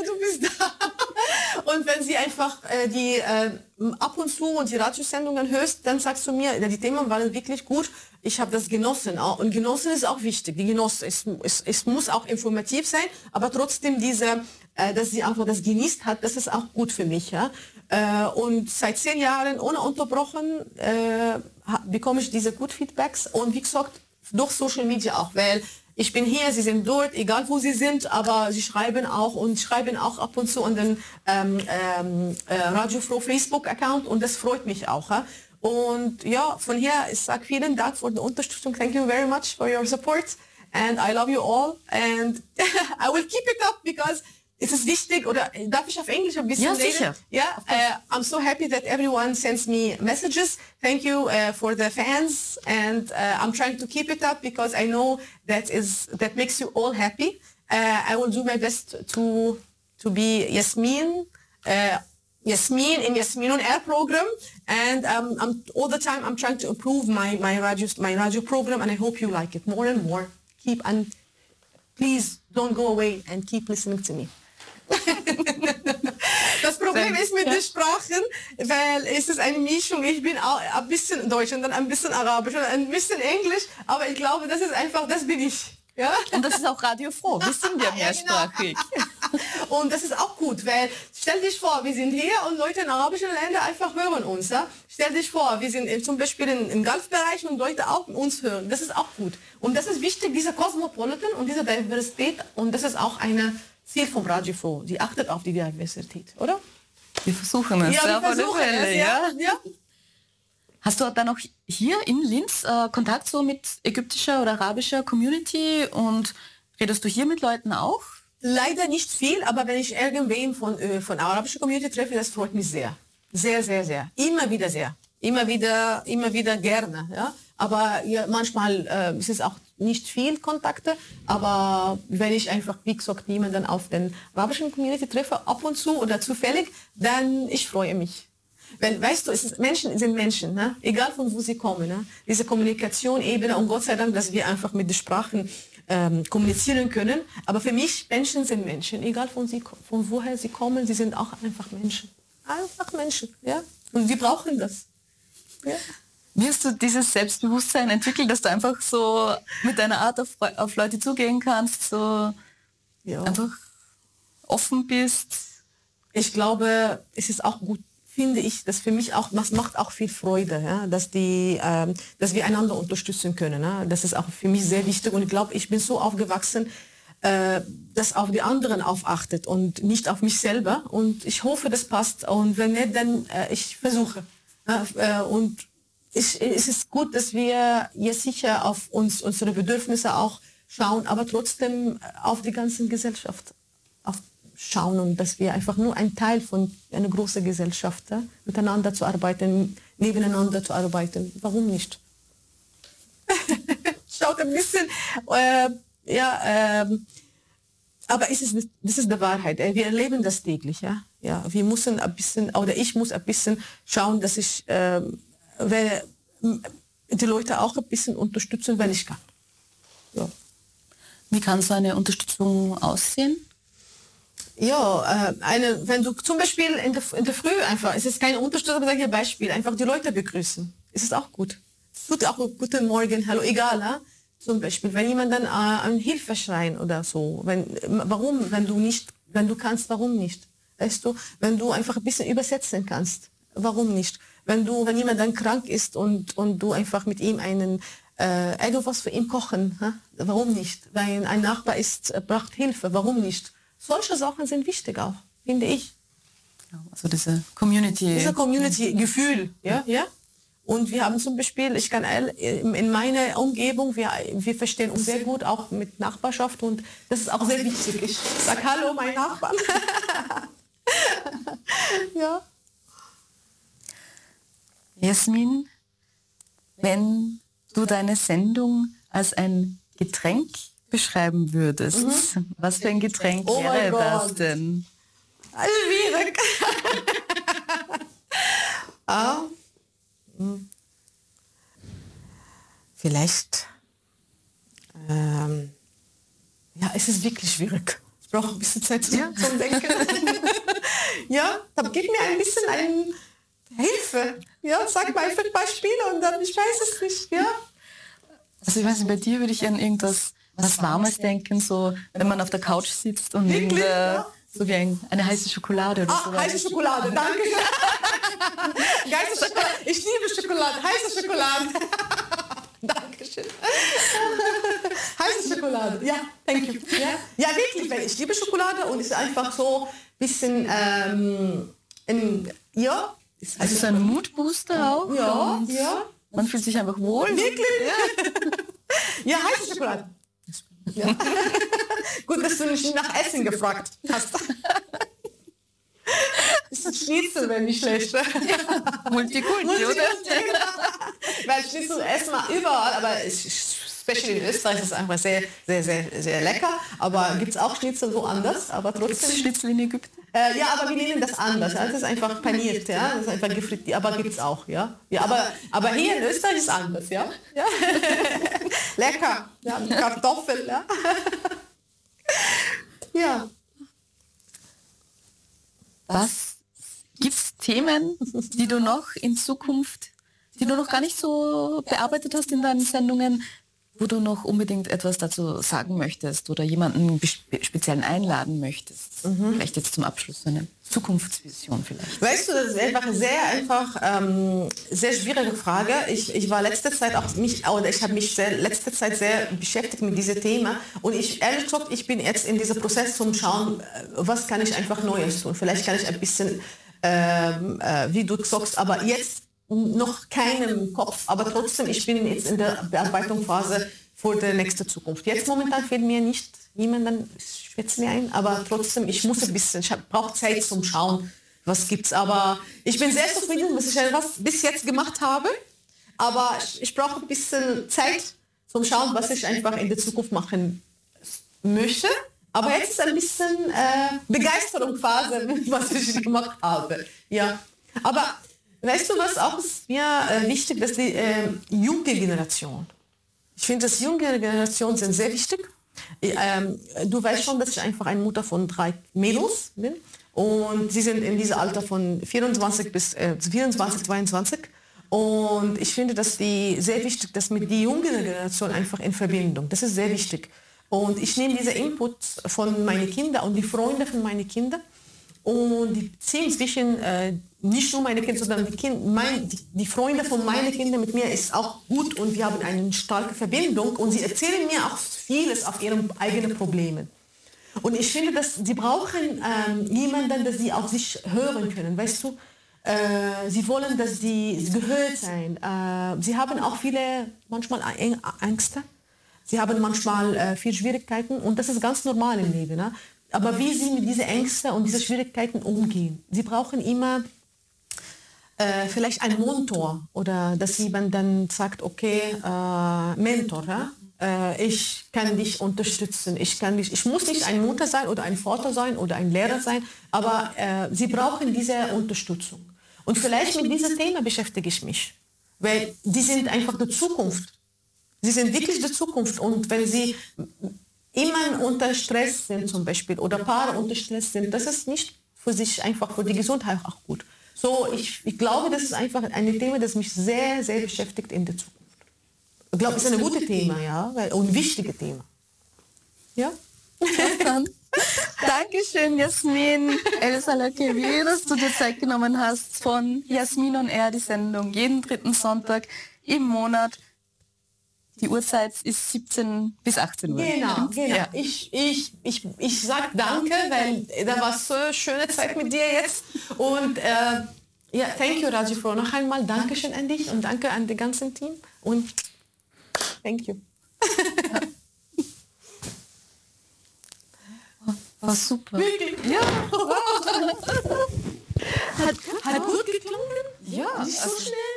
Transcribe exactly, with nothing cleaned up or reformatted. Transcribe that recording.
du bist da. Und wenn sie einfach äh, die äh, ab und zu und die Radiosendungen hörst, dann sagst du mir, die Themen waren wirklich gut. Ich habe das genossen auch. Und genossen ist auch wichtig. Die genossen, es, es, es muss auch informativ sein, aber trotzdem diese, äh, dass sie einfach das genießt hat, das ist auch gut für mich. Ja? Äh, und seit zehn Jahren ohne unterbrochen äh, bekomme ich diese gut Feedbacks. Und wie gesagt, durch Social Media auch, weil ich bin hier, sie sind dort, egal wo sie sind, aber sie schreiben auch und schreiben auch ab und zu an den ähm, ähm, äh, Radio Froh Facebook-Account und das freut mich auch. Ja? Und ja, von hier, ich sage vielen Dank für die Unterstützung. Thank you very much for your support and I love you all and I will keep it up because es ist wichtig, oder darf ich auf Englisch ein bisschen ja, reden? Sicher. Ja, uh, I'm so happy that everyone sends me messages. Thank you uh, for the fans, and uh, I'm trying to keep it up because I know that is that makes you all happy. Uh, I will do my best to to be Yasmin, uh, Yasmin in Yasmin on Air program, and um, I'm all the time I'm trying to improve my my radio my radio program, and I hope you like it more and more. Keep and please don't go away and keep listening to me. Das Problem ist mit ja. den Sprachen, weil es ist eine Mischung. Ich bin auch ein bisschen Deutsch und dann ein bisschen Arabisch und ein bisschen Englisch, aber ich glaube, das ist einfach, das bin ich. Ja? Und das ist auch Radio Froh. Wir sind ja mehrsprachig. Ja, genau. Und das ist auch gut, weil stell dich vor, wir sind hier und Leute in arabischen Ländern einfach hören uns. Ja? Stell dich vor, wir sind zum Beispiel in, im Golfbereich und Leute auch uns hören. Das ist auch gut. Und das ist wichtig, dieser Cosmopolitan und diese Diversität. Und das ist auch eine Ziel vom Radio Froh. Sie achtet auf die Diversität, oder? Wir versuchen es. Ja, wir versuchen Fälle, es, ja. ja. Hast du dann auch hier in Linz äh, Kontakt so mit ägyptischer oder arabischer Community und redest du hier mit Leuten auch? Leider nicht viel, aber wenn ich irgendwen von, äh, von arabischer Community treffe, das freut mich sehr. Sehr, sehr, sehr. Immer wieder sehr. Immer wieder, immer wieder gerne. Ja? Aber ja, manchmal äh, ist es auch nicht viel Kontakte, aber wenn ich einfach, wie gesagt, niemanden auf den arabischen Community treffe, ab und zu oder zufällig, dann ich freue mich. Weil, weißt du, es ist, Menschen sind Menschen, ne? Egal von wo sie kommen. Ne? Diese Kommunikation-Ebene, und Gott sei Dank, dass wir einfach mit den Sprachen ähm, kommunizieren können. Aber für mich, Menschen sind Menschen, egal von, sie, von woher sie kommen, sie sind auch einfach Menschen. Einfach Menschen, ja. Und wir brauchen das. Ja. Wie hast du dieses Selbstbewusstsein entwickelt, dass du einfach so mit deiner Art auf, auf Leute zugehen kannst, so ja. einfach offen bist? Ich glaube, es ist auch gut, finde ich, dass für mich auch, das macht auch viel Freude, ja, dass, die, ähm, dass wir einander unterstützen können. Ja. Das ist auch für mich sehr wichtig und ich glaube, ich bin so aufgewachsen, äh, dass auf die anderen aufachtet und nicht auf mich selber und ich hoffe, das passt und wenn nicht, dann äh, ich versuche. Ja, äh, und Ich, es ist gut, dass wir jetzt sicher auf uns, unsere Bedürfnisse auch schauen, aber trotzdem auf die ganze Gesellschaft auf schauen und dass wir einfach nur ein Teil von einer großen Gesellschaft, ja, miteinander zu arbeiten, nebeneinander zu arbeiten. Warum nicht? Schaut ein bisschen, äh, ja, äh, aber es ist, das ist die Wahrheit. Wir erleben das täglich, ja. Ja, wir müssen ein bisschen, oder ich muss ein bisschen schauen, dass ich äh, weil die Leute auch ein bisschen unterstützen, wenn ich kann. Ja. Wie kann so eine Unterstützung aussehen? Ja, äh, eine, wenn du zum Beispiel in der, in der Früh einfach, es ist keine Unterstützung, aber ein Beispiel, einfach die Leute begrüßen. Es ist auch gut. Es tut auch guten Morgen, hallo, egal, ja? Zum Beispiel, wenn jemand dann äh, an Hilfe schreien oder so. Wenn, warum, wenn du nicht, wenn du kannst, warum nicht? Weißt du, wenn du einfach ein bisschen übersetzen kannst, warum nicht? Wenn du, wenn jemand dann krank ist und, und du einfach mit ihm einen, äh, irgendwas für ihn kochen, hä? Warum nicht? Wenn ein Nachbar ist, braucht Hilfe, warum nicht? Solche Sachen sind wichtig auch, finde ich. Also diese Community. Dieser Community-Gefühl, ja, ja. Und wir haben zum Beispiel, ich kann in meiner Umgebung, wir, wir verstehen uns sehr gut, auch mit Nachbarschaft und das ist auch sehr wichtig. Ich sage Hallo, mein Nachbar. Ja. Yasmin, wenn du deine Sendung als ein Getränk beschreiben würdest, mhm. was für ein Getränk oh wäre das denn? Schwierig. ah, hm. Vielleicht, ähm, ja, es ist wirklich schwierig. brauche ein bisschen Zeit zum, zum Denken. Ja, dann gib mir ein bisschen eine Hilfe. Ja, sag mal einfach ein paar Spiele und dann, ich weiß es nicht. Ja. Also ich weiß nicht, bei dir würde ich an irgendwas was Warmes denken, so wenn man auf der Couch sitzt und Wirklich, äh, ja? so wie ein, eine heiße Schokolade oder Ah, so. heiße Schokolade, danke. Heiße Schokolade. Ich liebe Schokolade, heiße Schokolade. Dankeschön. Heiße Schokolade, ja, thank you. Ja, ja wirklich, weil ich liebe Schokolade und es ist einfach so ein bisschen, ähm, in, ja. Ist Also so ein Moodbooster auch. Ja, ja. Man fühlt sich einfach wohl. Wirklich? Ja, ja, heiße Schokolade. Ja. Gut, dass du nicht nach Essen gefragt hast. Das ist Schnitzel, wenn nicht schlecht. Ja. Multikulti, oder? Weil Schnitzel essen wir überall, aber especially in Österreich ist es einfach sehr, sehr, sehr, sehr lecker. Aber gibt es auch Schnitzel woanders, aber trotzdem. Schnitzel in Ägypten? Äh, ja, aber wir nennen das anders. Ja? Das ist einfach paniert, ja. Das ist einfach gefrittiert, aber gibt es auch, ja. Ja, aber, aber hier in Österreich ist es anders, ja. Ja. Lecker. Ja, Kartoffeln, ja. Ja. Was gibt's Themen, die du noch in Zukunft, die du noch gar nicht so bearbeitet hast in deinen Sendungen, wo du noch unbedingt etwas dazu sagen möchtest oder jemanden spe- speziell einladen möchtest? Mhm. Vielleicht jetzt zum Abschluss so eine Zukunftsvision vielleicht. Weißt du, das ist einfach eine sehr einfach, ähm, sehr schwierige Frage. Ich, ich war letzte Zeit auch mich, oder ich habe mich sehr, letzte Zeit sehr beschäftigt mit diesem Thema und ich ehrlich gesagt, ich bin jetzt in diesem Prozess zum Schauen, was kann ich einfach Neues tun. Vielleicht kann ich ein bisschen, ähm, äh, wie du sagst, aber jetzt noch keinen Kopf, aber trotzdem, ich bin jetzt in der Bearbeitungsphase für die nächste Zukunft. Jetzt momentan fällt mir nicht niemanden speziell ein, aber trotzdem, ich muss ein bisschen, ich brauche Zeit zum Schauen, was gibt's. Aber ich bin sehr zufrieden, was ich was bis jetzt gemacht habe, aber ich, ich brauche ein bisschen Zeit zum Schauen, was ich einfach in der Zukunft machen möchte. Aber jetzt ist ein bisschen äh, Begeisterungsphase, was ich gemacht habe. Ja, aber weißt du, was auch ist mir äh, wichtig, dass die äh, junge Generation, ich finde, dass junge Generationen sind sehr wichtig. Ähm, du weißt schon, dass ich einfach eine Mutter von drei Mädels bin und sie sind in diesem Alter von vierundzwanzig bis äh, vierundzwanzig, zweiundzwanzig und ich finde, dass die sehr wichtig, dass mit die junge Generation einfach in Verbindung, das ist sehr wichtig und ich nehme diese Input von meinen Kindern und die Freunde von meinen Kindern und die Beziehung zwischen äh, nicht nur meine Kinder, sondern die, kind, mein, die, die Freunde von meinen Kindern mit mir ist auch gut und wir haben eine starke Verbindung und sie erzählen mir auch vieles auf ihren eigenen Problemen. Und ich finde, dass sie brauchen ähm, jemanden, dass sie auf sich hören können, weißt du? Äh, sie wollen, dass sie gehört sein. Äh, sie haben auch viele, manchmal Ängste. Sie haben manchmal äh, viele Schwierigkeiten und das ist ganz normal im Leben. Ne? Aber wie sie mit diesen Ängsten und diesen Schwierigkeiten umgehen. Sie brauchen immer Äh, vielleicht ein Mentor oder dass jemand dann sagt, okay, äh, Mentor, ja? äh, ich kann dich unterstützen, ich kann dich, ich muss nicht eine Mutter sein oder ein Vater sein oder ein Lehrer sein, aber äh, sie brauchen diese Unterstützung. Und vielleicht mit diesem Thema beschäftige ich mich, weil die sind einfach die Zukunft. Sie sind wirklich die Zukunft und wenn sie immer unter Stress sind zum Beispiel oder Paare unter Stress sind, das ist nicht für sich einfach für die Gesundheit auch gut. So, ich, ich glaube, das ist einfach ein Thema, das mich sehr, sehr beschäftigt in der Zukunft. Ich glaube, es ist ein gutes Thema, ja, und ein wichtiges Thema. Ja? Dankeschön, Jasmin El-Salakevi, dass du dir Zeit genommen hast von Jasmin on Air, die Sendung jeden dritten Sonntag im Monat. Die Uhrzeit ist siebzehn bis achtzehn Uhr. Genau, genau. Ja. Ich, ich, ich, ich sage danke, weil da war so eine schöne Zeit mit dir jetzt. Und äh, ja, thank you, Rajifro. Noch einmal Dankeschön an dich und danke an das ganze Team. Und thank you. War super. Wirklich? Ja. Hat, hat gut geklungen? Ja. Nicht so Also schnell?